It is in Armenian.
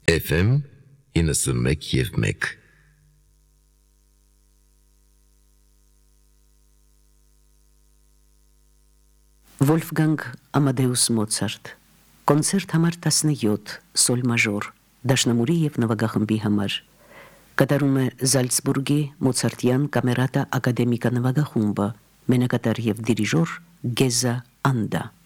FM 91.1 Վոլֆգանգ Ամադեուս Մոցարտ Կոնցերտ համար 17 սոլ մաժոր դաշնամուրի և նվագախմբի համար կատարում է Զալցբուրգի Մոցարտյան կամերատա ակադեմիկա նվագախումբը մենակատար և դիրիժոր Գեզա Անդա